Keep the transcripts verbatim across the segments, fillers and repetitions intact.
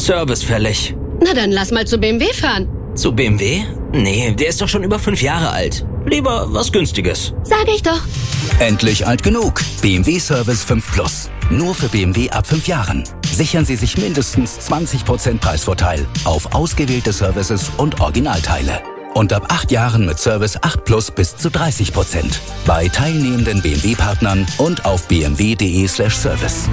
Service fällig. Na dann lass mal zu B M W fahren. Zu B M W? Nee, der ist doch schon über fünf Jahre alt. Lieber was Günstiges. Sag ich doch. Endlich alt genug. B M W Service fünf Plus. Nur für B M W ab fünf Jahren. Sichern Sie sich mindestens zwanzig Prozent Preisvorteil auf ausgewählte Services und Originalteile. Und ab acht Jahren mit Service acht Plus bis zu dreißig Prozent. Bei teilnehmenden B M W-Partnern und auf b m w punkt d e slash service.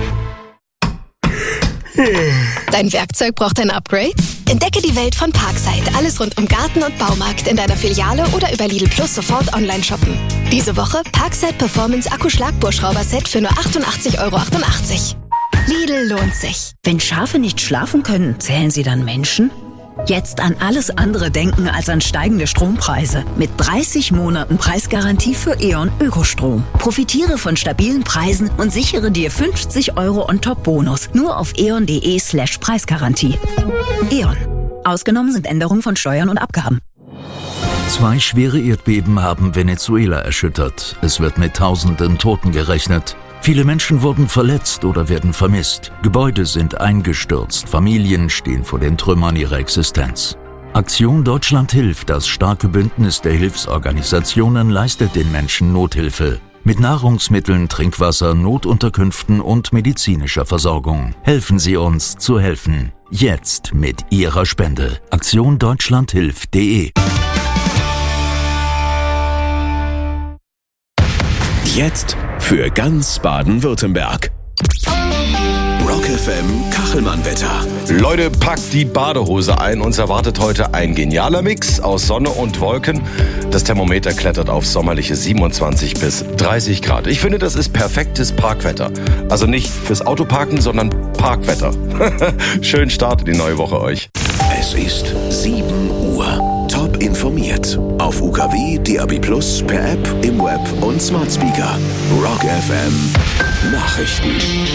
Dein Werkzeug braucht ein Upgrade? Entdecke die Welt von Parkside. Alles rund um Garten und Baumarkt in deiner Filiale oder über Lidl Plus sofort online shoppen. Diese Woche Parkside Performance Akku-Schlagbohrschrauber-Set für nur achtundachtzig Euro achtundachtzig. Lidl lohnt sich. Wenn Schafe nicht schlafen können, zählen sie dann Menschen? Jetzt an alles andere denken als an steigende Strompreise. Mit dreißig Monaten Preisgarantie für E.ON Ökostrom. Profitiere von stabilen Preisen und sichere dir fünfzig Euro On-Top-Bonus. Nur auf eon.de slash Preisgarantie. E.ON. Ausgenommen sind Änderungen von Steuern und Abgaben. Zwei schwere Erdbeben haben Venezuela erschüttert. Es wird mit tausenden Toten gerechnet. Viele Menschen wurden verletzt oder werden vermisst. Gebäude sind eingestürzt. Familien stehen vor den Trümmern ihrer Existenz. Aktion Deutschland hilft, das starke Bündnis der Hilfsorganisationen, leistet den Menschen Nothilfe. Mit Nahrungsmitteln, Trinkwasser, Notunterkünften und medizinischer Versorgung. Helfen Sie uns zu helfen. Jetzt mit Ihrer Spende. Aktion Deutschland hilft punkt de. Jetzt für ganz Baden-Württemberg. Rock F M Kachelmann-Wetter. Leute, packt die Badehose ein. Uns erwartet heute ein genialer Mix aus Sonne und Wolken. Das Thermometer klettert auf sommerliche siebenundzwanzig bis dreißig Grad. Ich finde, das ist perfektes Parkwetter. Also nicht fürs Autoparken, sondern Parkwetter. Schönen Start in die neue Woche euch. Es ist sieben Uhr. Top informiert. Auf U K W, D A B Plus, per App, im Web und Smart Speaker. Rock F M Nachrichten.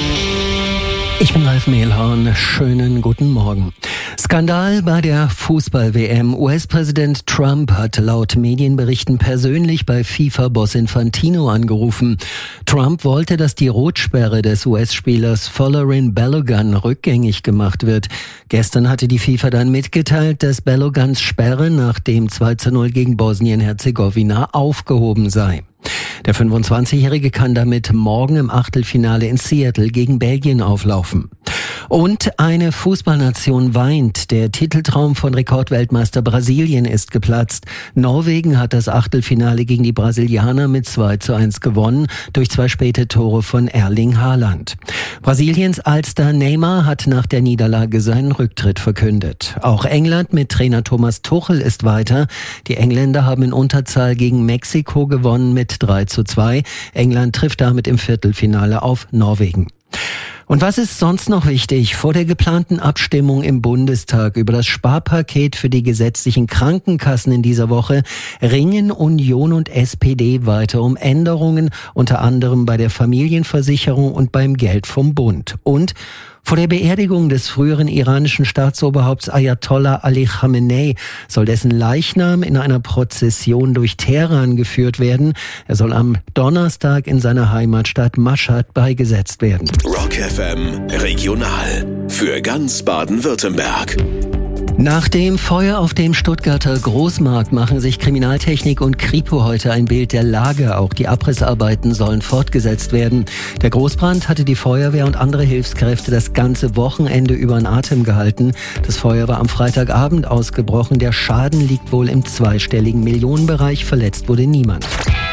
Ich bin Ralf Mehlhorn. Schönen guten Morgen. Skandal bei der Fußball-W M. U S-Präsident Trump hat laut Medienberichten persönlich bei FIFA-Boss Infantino angerufen. Trump wollte, dass die Rotsperre des U S-Spielers Folarin Balogun rückgängig gemacht wird. Gestern hatte die FIFA dann mitgeteilt, dass Balogans Sperre nach dem zwei zu null gegen Bosnien-Herzegowina aufgehoben sei. Der fünfundzwanzigjährige kann damit morgen im Achtelfinale in Seattle gegen Belgien auflaufen. Und eine Fußballnation weint. Der Titeltraum von Rekordweltmeister Brasilien ist geplatzt. Norwegen hat das Achtelfinale gegen die Brasilianer mit zwei zu eins gewonnen, durch zwei späte Tore von Erling Haaland. Brasiliens Allstar Neymar hat nach der Niederlage seinen Rücktritt verkündet. Auch England mit Trainer Thomas Tuchel ist weiter. Die Engländer haben in Unterzahl gegen Mexiko gewonnen mit drei zu zwei. England trifft damit im Viertelfinale auf Norwegen. Und was ist sonst noch wichtig? Vor der geplanten Abstimmung im Bundestag über das Sparpaket für die gesetzlichen Krankenkassen in dieser Woche ringen Union und S P D weiter um Änderungen, unter anderem bei der Familienversicherung und beim Geld vom Bund. Und vor der Beerdigung des früheren iranischen Staatsoberhaupts Ayatollah Ali Khamenei soll dessen Leichnam in einer Prozession durch Teheran geführt werden. Er soll am Donnerstag in seiner Heimatstadt Mashhad beigesetzt werden. Rock F M Regional für ganz Baden-Württemberg. Nach dem Feuer auf dem Stuttgarter Großmarkt machen sich Kriminaltechnik und Kripo heute ein Bild der Lage. Auch die Abrissarbeiten sollen fortgesetzt werden. Der Großbrand hatte die Feuerwehr und andere Hilfskräfte das ganze Wochenende über in Atem gehalten. Das Feuer war am Freitagabend ausgebrochen. Der Schaden liegt wohl im zweistelligen Millionenbereich. Verletzt wurde niemand.